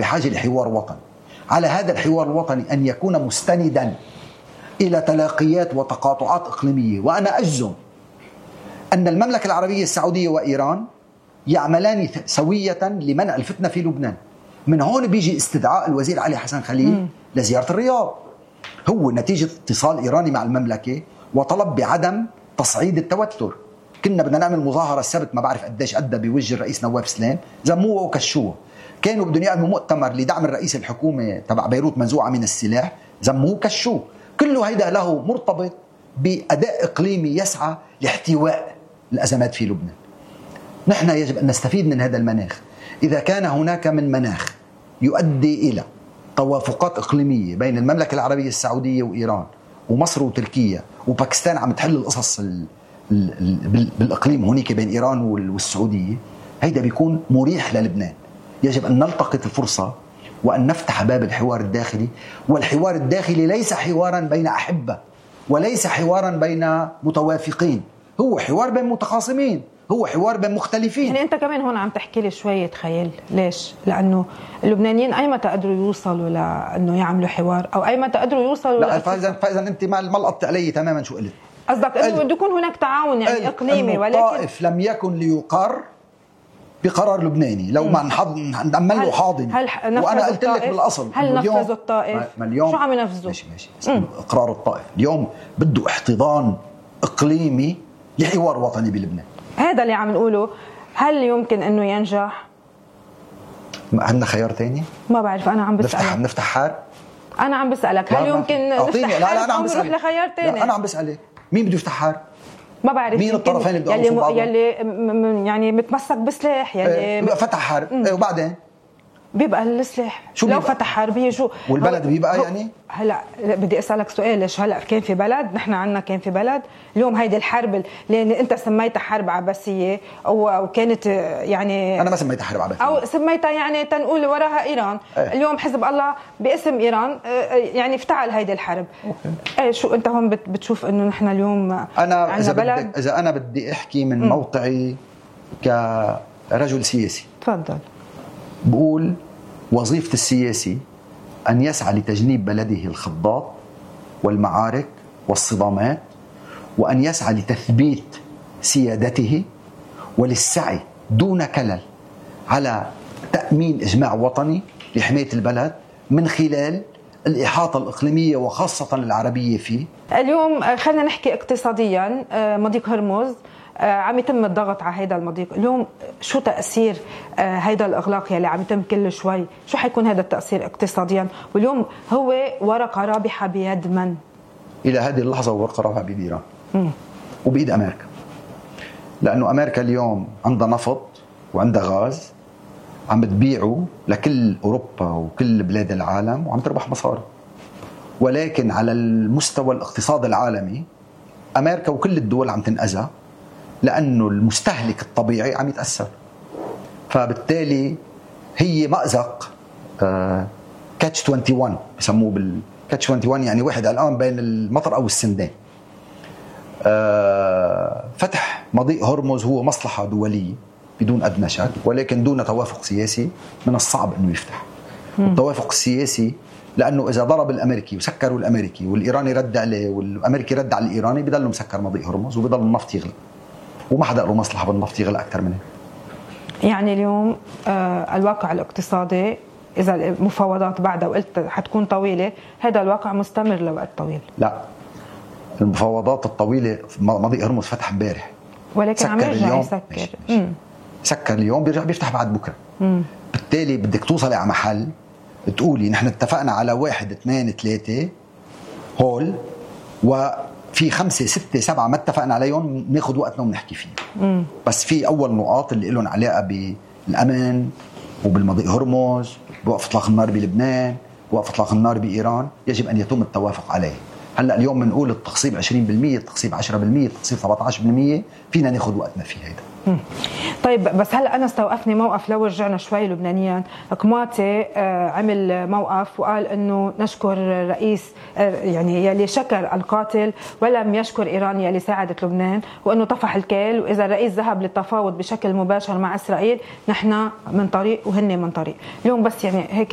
بحاجة لحوار وطني. على هذا الحوار الوطني أن يكون مستندا إلى تلاقيات وتقاطعات إقليمية. وأنا أجزم أن المملكة العربية السعودية وإيران يعملان سوية لمنع الفتنة في لبنان. من هون بيجي استدعاء الوزير علي حسن خليل لزيارة الرياض، هو نتيجة اتصال إيراني مع المملكة وطلب بعدم تصعيد التوتر. كنا بدنا نعمل مظاهرة السبت ما بعرف قديش أدى بوجه الرئيس نواف سليم، زموه وكشوه. كانوا بدهم يعملوا مؤتمر لدعم الرئيس الحكومة تبع بيروت منزوعة من السلاح، زموه وكشوه. كله هيدا له مرتبط بأداء إقليمي يسعى لاحتواء الأزمات في لبنان. نحن يجب أن نستفيد من هذا المناخ. إذا كان هناك من مناخ يؤدي إلى توافقات إقليمية بين المملكة العربية السعودية وإيران ومصر وتركيا وباكستان عم تحل القصص بالإقليم هناك بين إيران والسعودية، هيدا بيكون مريح للبنان. يجب أن نلتقط الفرصة وأن نفتح باب الحوار الداخلي. والحوار الداخلي ليس حوارا بين أحبة وليس حوارا بين متوافقين، هو حوار بين متخاصمين، هو حوار بين مختلفين. يعني أنت كمان هون عم تحكي لي شوية خيال. ليش؟ لأنه اللبنانيين أي متى قدروا يوصلوا لأنه يعملوا حوار أو أي متى قدروا يوصلوا لا فإذا أنت ما لقطت علي تماما شو قلت. قصدك أنه بده يكون هناك تعاون يعني إقليمي، ولكن الطائف لم يكن ليقر بقرار لبناني لو ما نعمل له حاضن. وأنا قلت لك بالأصل هل نفذوا الطائف؟ شو عم ينفذوا؟ ماشي إقرار الطائف اليوم بده احتضان إقليمي لحوار وطني بلبنان. هذا اللي عم نقوله. هل يمكن انه ينجح؟ عندنا خيار تاني؟ ما بعرف، انا عم بسألك. نفتح حرب؟ انا عم بسألك هل يمكن نفتح حرب؟ لا أنا عم بسألك لخيار تاني. أنا عم بسألك مين بده يفتح حرب؟ ما بعرف مين الطرفين اللي بدهم يوقفوا يلي يعني متمسك بسلاح يلي فتح حرب وبعدين بيبقى السلاح لو فتح حرب هي شو والبلد بيبقى يعني. هلا بدي اسالك سؤال، ليش هلا كان في بلد، نحن عندنا كان في بلد اليوم هيدي الحرب اللي انت سميتها حرب عباسيه او كانت يعني انا ما سميتها حرب عباسيه او سميتها يعني تنقول وراها ايران. اليوم حزب الله باسم ايران يعني افتعل هيدي الحرب. شو انت هون بتشوف انه نحن اليوم انا اذا انا بدي احكي من موقعي كرجل سياسي، تفضل. بقول وظيفة السياسي أن يسعى لتجنيب بلده الخضات والمعارك والصدامات، وأن يسعى لتثبيت سيادته وللسعي دون كلل على تأمين إجماع وطني لحماية البلد من خلال الإحاطة الإقليمية وخاصة العربية فيه. اليوم خلينا نحكي اقتصاديا. مضيق هرمز عم يتم الضغط على هيدا المضيق. اليوم شو تأثير هيدا الإغلاق يلي عم يتم كل شوي؟ شو حيكون هذا التأثير اقتصاديا؟ واليوم هو ورقة رابحة بيد من؟ إلى هذه اللحظة ورقة رابحة بيد إيران وبيد أمريكا، لأنه أمريكا اليوم عندها نفط وعندها غاز عم تبيعه لكل أوروبا وكل بلاد العالم وعم تربح مصاري. ولكن على المستوى الاقتصاد العالمي أمريكا وكل الدول عم تنأذى لأنه المستهلك الطبيعي عم يتأثر. فبالتالي هي مأزق كاتش 21 بسموه بالكاتش 21، يعني واحد الآن بين المطر أو السندان. فتح مضيق هرمز هو مصلحة دولية بدون أدنى شك، ولكن دون توافق سياسي من الصعب أنه يفتح. التوافق السياسي لأنه إذا ضرب الأمريكي وسكروا الأمريكي والإيراني رد عليه والأمريكي رد على الإيراني بيضلوا مسكر مضيق هرمز وبيضل النفط يغلى، وما حدا له مصلحة بالنفط يغلى أكثر منه. يعني اليوم الواقع الاقتصادي إذا المفاوضات بعدها وقلت حتكون طويلة، هذا الواقع مستمر لوقت طويل. لا، المفاوضات الطويلة مضيق هرمز فتح امبارح ولكن عم يرجع يسكر. سكر اليوم بيرجع بيفتح بعد بكرة. بالتالي بدك توصلي على محل تقولي نحن اتفقنا على 1 2 3 هول وفي 5 6 7 ما اتفقنا عليهم، ناخذ وقتنا ونحكي فيه. بس في أول نقاط اللي لهم علاقة بالأمن وبالمضيق هرمز، بوقف إطلاق النار بلبنان، بوقف إطلاق النار بإيران، يجب أن يتم التوافق عليه. هلا اليوم بنقول التخصيب 20%، التخصيب 10%، التخصيب 17%، فينا ناخذ وقتنا فيه هيدا. طيب بس هلا انا استوقفني موقف لو رجعنا شوي لبنانيا. قماتي عمل موقف وقال انه نشكر رئيس يعني يلي شكر القاتل ولم يشكر ايران يلي ساعدت لبنان، وانه طفح الكيل، واذا الرئيس ذهب للتفاوض بشكل مباشر مع اسرائيل نحن من طريق وهن من طريق. اليوم بس يعني هيك